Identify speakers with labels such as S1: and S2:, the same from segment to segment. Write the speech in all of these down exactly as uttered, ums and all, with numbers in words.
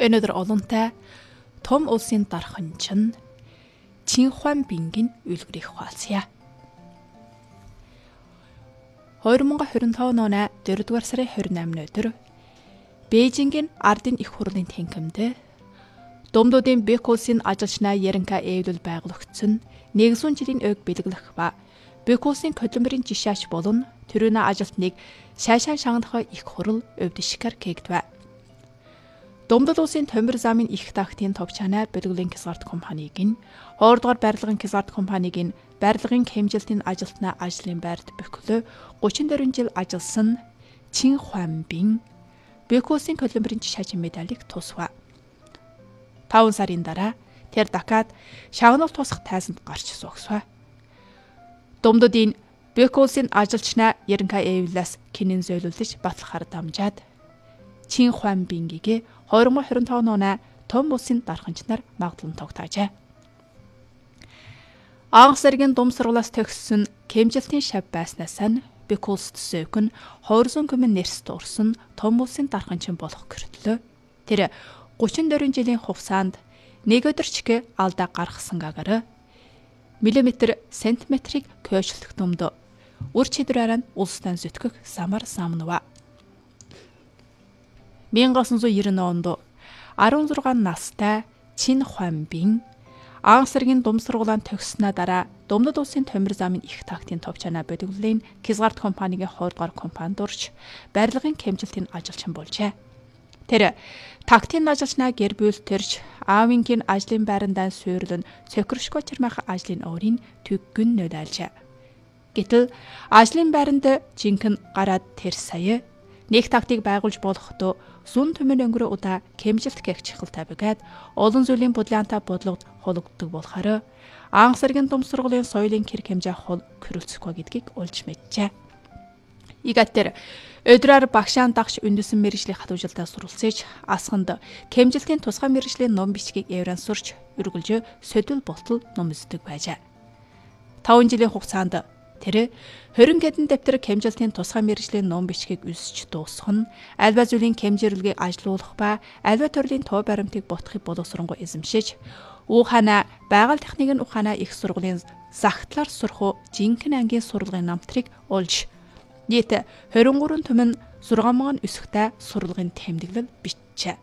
S1: Өнөөдөр олонтай том улсын дарханчин Чин Хуанбингийн үлгэрийг хуваалцъя. хоёр мың двадцать пять оны дөрөвдүгээр сарын двадцать восьмын өдөр Бээжингийн ардын их хурлын тэнхимд Думдуудын Бек улсын ажилчнаа Яринка эвлэл байгуулагдсан нэгэн жилийн өг бэлгэлэх ба Бек улсын хөдөлмөрийн жишээч болон төрөөнө ажилтныг шайшаан шагнах их хурл өвдөшгөр кэгдвэ. Думдад улсын төмөр замын их тактийн товчаанаа бэлгэлийн Кизгард компаниг нь хоордгоор барилгын Кизгард компаниг нь барилгын хэмжилтийн ажилтнаа ажлын байрт бөхлөө гучин дөрвөн жил ажилласан Чин Хуанбин Бек улсын хөдөлмөрийн жишээч медалийг тусва. таван сарын дараа тэр Дакад шагнал тусах тайзанд гарч суугсва. Думдадын Бек улсын ажилчнаа Яринка эвлээс кинэн зөөлүүлж батлахаар дамжаад Чин Хуанбингийг хоёр мың двадцать пять оны том улсын дарханчнаар магадлан тогтоожээ. Анх саргийн дум сургуулиас төгссөн хэмжилтийн шав байснаас нь Бек улсд сөөхөн хорсон көмөн нэрс дурсан том улсын дарханчин болох гэртлөө. Тэр гучин дөрвөн жилийн хугацаанд нэг өдөрчг алдаа гаргасан гагар миллиметр сантиметрийг көөшлөх дүмд үр чидрээр нь улстай зүтгэх самар самнава. 천구백구십구 онд десет настай Чин Хуанбин анх саргийн дум сургуулийн төгссөнөө дараа Думдад улсын төмөр замын их тактийн товчаанаа бэлгэлийн Кизгард компанигийн хоордгоор компанид орж барилгын хэмжилтийн ажилчин болжээ. Тэр тактийн ажилчнаа гэр бүл төрж аавынгийн ажлын байрандаа суйрлан цөкөршгөө чирмах ажлын өөрийн төггөн нөлөөлжээ. Гэтэл ажлын байранд жинхэнэ гараад тэр сая нэг тактыг байгуулж болохдоо сүн төмөр өнгөрөө удаа хэмжилт гэх чихэлтэй бэгээд олон зүйлийн бодлоонтой бодлогод хологддог болохоор анх саргийн дум сургуулийн соёлын хэрэг хэмжээ хол körülцөхгүй гэдгийг олж мэджээ. Игатэр өдрөөр багшаан дагш үндэсэн мэргэжлийн хатуужилтаа суралцж асханд хэмжилтийн тусгай мэргэжлийн ном бичгийг евран сурч өргөлж сөдөл болтол ном үздэг байжээ. таван жилийн хугацаанд тэр хорин гэдэн дэвтэр хэмжилтийн тусгай мэргэжлийн ном бичгийг үзэж дуусгах нь альва зүйлийн хэмжирлэгийг ажилуулах ба альва төрлийн тоо баримтыг ботхыг боловсронгуй эзэмшиж Ухана байгаль техникийн Ухана их сургуулийн загтлаар сурах жинхэнэ ангийн сурлагын намтрыг олж нийт двадцать три түмэн шесть мянган өсөхтэй сурлагын тэмдэглэл бичжээ.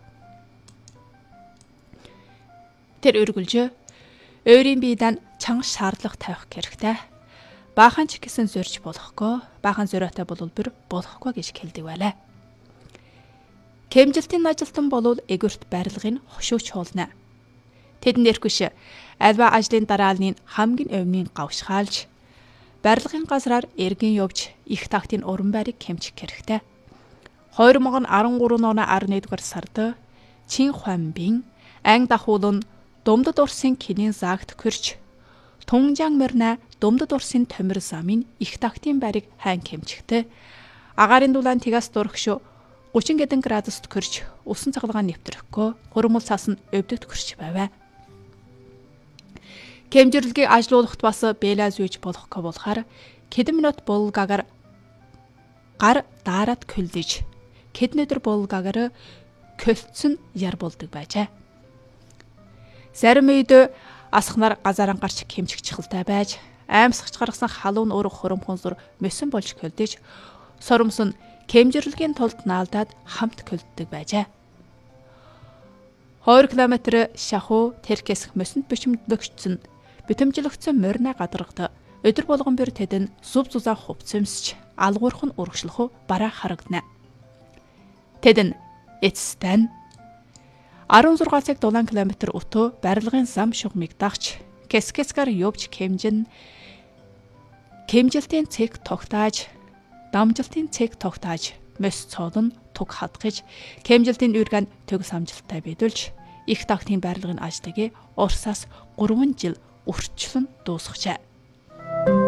S1: Тэр өргөлж өөрийн биедэн чанга шаардлага тавих хэрэгтэй. Баахан ч гэсэн зорж болохгүй, баахан зориотой болвол бүр болохгүй гэж хэлдэг байлаа. Хэмжилтийн ажилтан болвол эгөрт барилгын хошууч хуулна. Тэдэн дээрхүш альва ажлын дараалны хамгийн өвмийн гавшгаалж барилгын газраар эргэн явж их тактийн уран байрыг хэмжих хэрэгтэй. хоёр мың дөрвөн оны арван-нэгдүгээр сард Чин Хуанбин анги дахуулан Думдад улсын кинийн заагт хүрч Тунжаан мөрнө Думдад улсын төмөр замын их тактийн байрыг хайн хэмжихтэй. Агаарын дулаан тигас дурагш гучин гэдэн градуст хүрч усан цаглагаа нэвтрэхгүй хурмал цаас нь өвдөгт хүрч байваа. Хэмжирлэгийг ажилуулахт бас бэлаз үйж болохгүй болохоор хэдэн минут болгаагаар гар daarад көлдөж хэдэн өдөр болгаагаар көлцсөн яр болдог байжээ. Зарим үед асхнаар газаран гарч хэмжих чихэлтэй байж аимсгч гаргасан халуун өрг хурамхан зур мөсөн болж көлдөж соромс нь хэмжирлэгийн тулд наалдаад хамт көлддөг байжээ. хоёр километр шахуу тэркэсх мөсөнд бишимдлөгчсөн битэмжлэгдсэн морина гадаргад өдөр болгон бэр тэдэн сүв зузаа хувцэмсч алгуурх нь урагшлах бараа харагдана. Тэдэн эцстэн десять цаг дулаан километр өтөө барилгын зам шугамыг дагч кэскэскаар явж хэмжин хэмжилтийн цэг тогтоож дамжилтын цэг тогтоож мөс цоолон туг хадгаж хэмжилтийн үргэн төг самжилттай бидүүлж их тактийн барилгын ажлыг Оросоос гурван жил үрчлэн дуусгажээ.